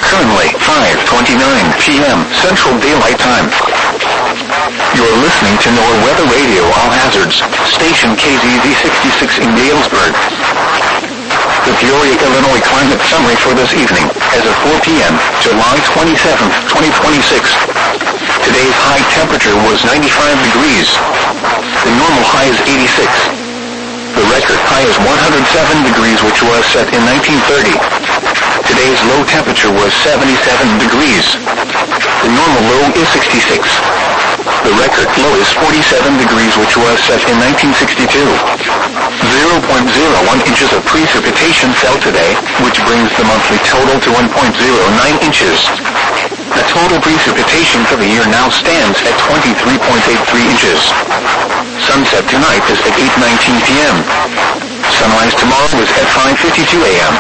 currently 5:29 p.m. Central Daylight Time. You're listening to NOAA Weather Radio All Hazards, station KZZ 66 in Galesburg. The Peoria, Illinois climate summary for this evening, as of 4 p.m., July 27, 2026. Today's high temperature was 95 degrees. The normal high is 86. The record high is 107 degrees, which was set in 1930. Today's low temperature was 77 degrees. The normal low is 66. The record low is 47 degrees, which was set in 1962. 0.01 inches of precipitation fell today, which brings the monthly total to 1.09 inches. The total precipitation for the year now stands at 23.83 inches. Sunset tonight is at 8:19 p.m. Sunrise tomorrow is at 5:52 a.m.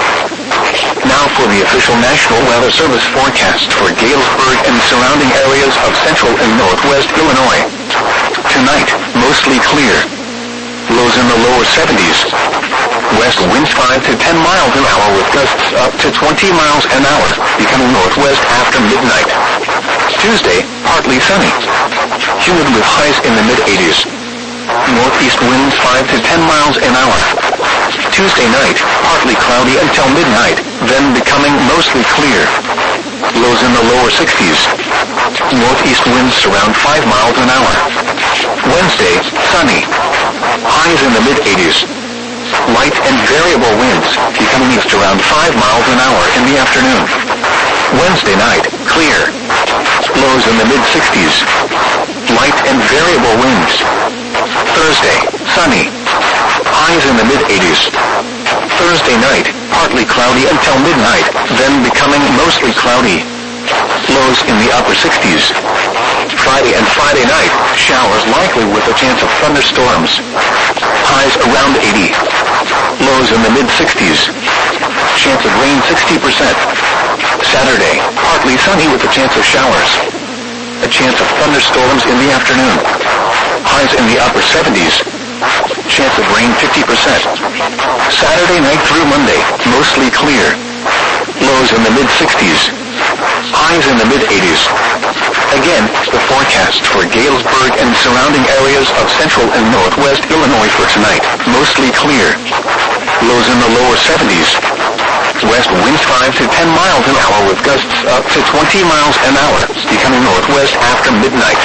Now for the official National Weather Service forecast for Galesburg and surrounding areas of central and northwest Illinois. Tonight, mostly clear. Lows in the lower 70s. West winds 5 to 10 miles an hour with gusts up to 20 miles an hour, becoming northwest after midnight. Tuesday, partly sunny. Humid with highs in the mid-80s. Northeast winds 5 to 10 miles an hour. Tuesday night, partly cloudy until midnight, then becoming mostly clear. Lows in the lower 60s. Northeast winds around 5 miles an hour. Wednesday, sunny. Highs in the mid-80s. Light and variable winds, becoming east around 5 miles an hour in the afternoon. Wednesday night, clear. Lows in the mid-60s. Light and variable winds. Thursday, sunny. Highs in the mid-80s. Thursday night, partly cloudy until midnight, then becoming mostly cloudy. Lows in the upper 60s. Friday and Friday night, showers likely with a chance of thunderstorms. Highs around 80. Lows in the mid-60s. Chance of rain 60%. Saturday, partly sunny with a chance of showers. A chance of thunderstorms in the afternoon. Highs in the upper 70s. Chance of rain 50%. Saturday night through Monday, mostly clear. Lows in the mid-60s. Highs in the mid-80s. Again, the forecast for Galesburg and surrounding areas of central and northwest Illinois for tonight, mostly clear. Lows in the lower 70s. West winds 5 to 10 miles an hour with gusts up to 20 miles an hour, becoming northwest after midnight.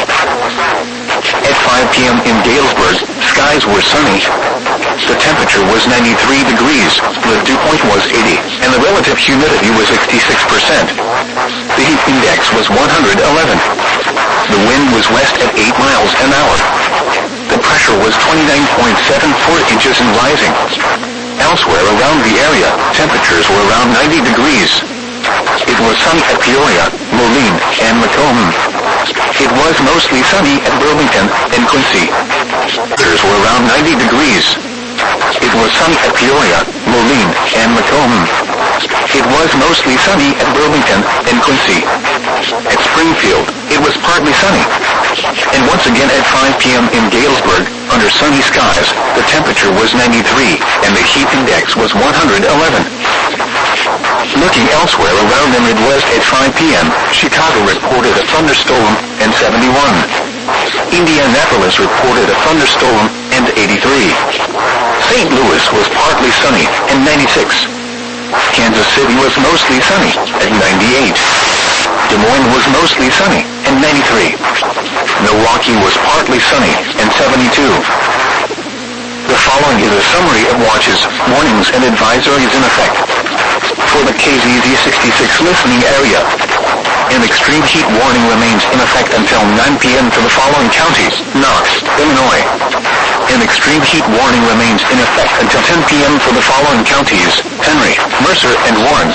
At 5 p.m. in Galesburg, skies were sunny. The temperature was 93 degrees, the dew point was 80, and the relative humidity was 66%. The heat index was 111. The wind was west at 8 miles an hour. The pressure was 29.74 inches and rising. Elsewhere around the area, temperatures were around 90 degrees. It was sunny at Peoria, Moline, and Macomb. It was mostly sunny at Burlington and Quincy. Temperatures were around 90 degrees. It was sunny at Peoria, Moline, and Macomb. It was mostly sunny at Burlington and Quincy. At Springfield, it was partly sunny. And once again at 5 p.m. in Galesburg, under sunny skies, the temperature was 93, and the heat index was 111. Looking elsewhere around the Midwest at 5 p.m., Chicago reported a thunderstorm and 71. Indianapolis reported a thunderstorm and 83. St. Louis was partly sunny and 96. Kansas City was mostly sunny at 98. Des Moines was mostly sunny and 93. Milwaukee was partly sunny and 72. The following is a summary of watches, warnings, and advisories in effect for the KZZ 66 listening area. An extreme heat warning remains in effect until 9 p.m. for the following counties: Knox, Illinois. An extreme heat warning remains in effect until 10 p.m. for the following counties: Henry, Mercer, and Warren.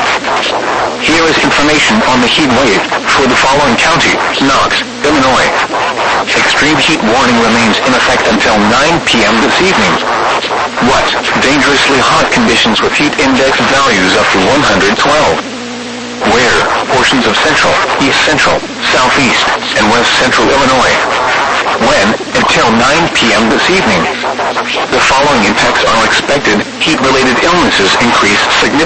Here is information on the heat wave for the following county: Knox, Illinois. Extreme heat warning remains in effect until 9 p.m. this evening. What? Dangerously hot conditions with heat index values up to 112. Where? Portions of central, east central, southeast, and west central Illinois. When? Until 9 p.m. this evening. The following impacts are expected: heat-related illnesses increase significantly.